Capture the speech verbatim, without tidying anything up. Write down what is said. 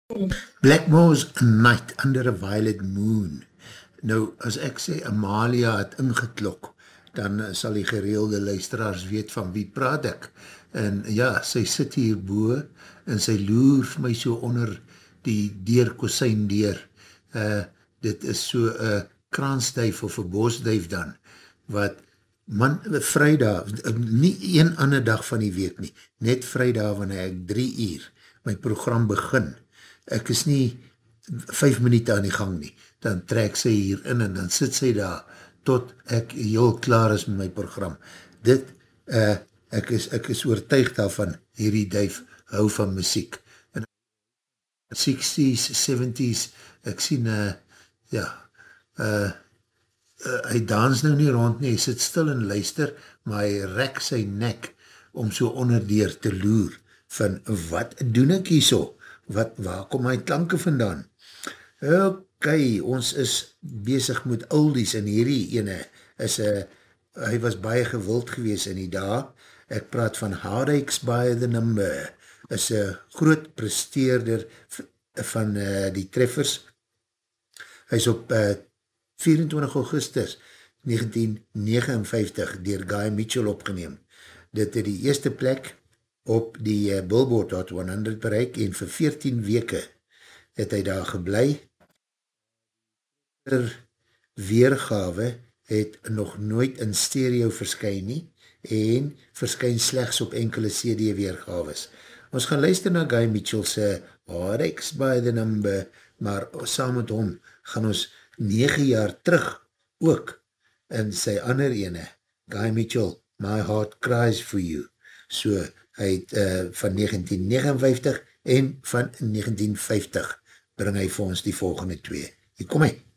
Blackmore's Night Under a Violet Moon. Nou, as ek sê Amalia het ingeklok, dan sal die gereelde luisteraars weet van wie praat ek. En ja, sy sit hierboe en sy loer vir my so onder die deurkosijn deur. Uh, dit is so een kraansduif of een bosduif dan, wat man, vrydag, nie een ander dag van die week nie, net vrydag wanneer ek drie uur my program begin, ek is nie vijf minuut aan die gang nie, dan trek sy hier in en dan sit sy daar, tot ek heel klaar is met my program. Dit, uh, ek, is, ek is oortuig daarvan, hierdie duif hou van muziek. In sixties, seventies, ek sien, uh, ja, uh, uh, hy dans nou nie rond nie, hy sit stil en luister, maar hy rek sy nek om so onderdeur te loer van, wat doen ek hier so? Wat, waar kom my klanke vandaan? Ok, ons is bezig met oldies en hierdie ene is, uh, hy was baie gewild gewees in die dag. Ek praat van Heartaches by the Number, is een groot presteerder van uh, die treffers. Hy is op uh, vierentwintig augustus negentien negenenvyftig dier Guy Mitchell opgeneem. Dit het die eerste plek op die uh, Billboard Hot honderd bereik en vir veertien weke het hy daar geblei. Weergawe het nog nooit in stereo verskyn nie en verskyn slechts op enkele C D weergaves. Ons gaan luister na Guy Mitchell's Heartaches by the Number, maar saam met hom gaan ons negen jaar terug ook in sy ander ene, Guy Mitchell, My Heart Cries For You. So, hy het uh, van negentien negenenvyftig en van negentien vyftig bring hy vir ons die volgende twee. Hier kom hy.